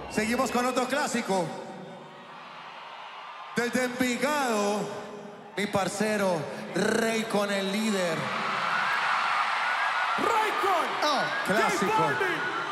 Seguimos con otro clásico. Desde Envigado, mi parcero, Raycon el líder. Raycon. Clásico. J Balvin.